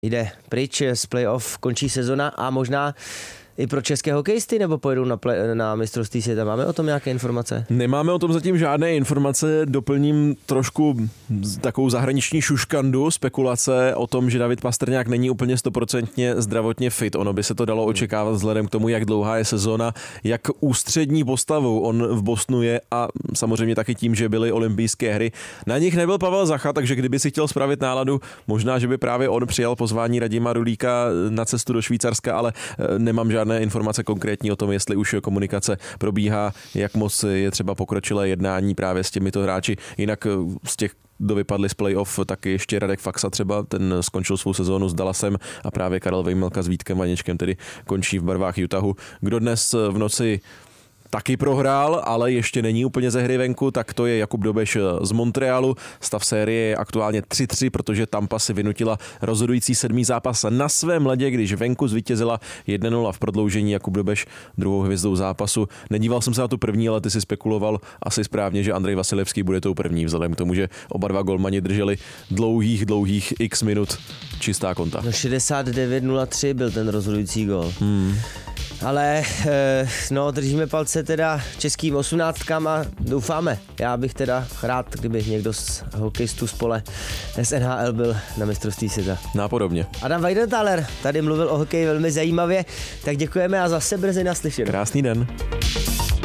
jde pryč z playoff, končí sezona a možná i pro české hokejisty, nebo pojedou na mistrovství světa? Máme o tom nějaké informace? Nemáme o tom zatím žádné informace, doplním trošku takovou zahraniční šuškandu, spekulace o tom, že David Pastrňák není úplně 100% zdravotně fit. Ono by se to dalo očekávat vzhledem k tomu, jak dlouhá je sezona, jak ústřední postavou on v Bostonu je a samozřejmě taky tím, že byly olympijské hry. Na nich nebyl Pavel Zacha, takže kdyby si chtěl spravit náladu, možná, že by právě on přijal pozvání Radima Rulíka na cestu do Švýcarska, ale nemám žádné informace konkrétní o tom, jestli už komunikace probíhá, jak moc je třeba pokročilé jednání právě s těmito hráči. Jinak z těch, kdo vypadli z playoff, tak ještě Radek Faksa třeba, ten skončil svou sezónu s Dallasem a právě Karel Vejmelka s Vítkem Vaněčkem tedy končí v barvách Utahu. Kdo dnes v noci taky prohrál, ale ještě není úplně ze hry venku, tak to je Jakub Dobeš z Montrealu. Stav série je aktuálně 3-3, protože Tampa si vynutila rozhodující 7. zápas na svém ledě, když venku zvítězila 1-0 v prodloužení. Jakub Dobeš druhou hvězdou zápasu. Nedíval jsem se na tu první, ale ty si spekuloval asi správně, že Andrej Vasilevský bude tou první, vzhledem k tomu, že oba dva golmani drželi dlouhých x minut čistá konta. No 69-03 byl ten rozhodující gól. Ale držíme palce teda českým 18kám a doufáme. Já bych teda rád, kdyby někdo z hokejistů z pole z NHL byl na mistrovství světa. Nápodobně. Adam Weidenthaler tady mluvil o hokeji velmi zajímavě, tak děkujeme a zase brzy naslyšenou. Krásný den.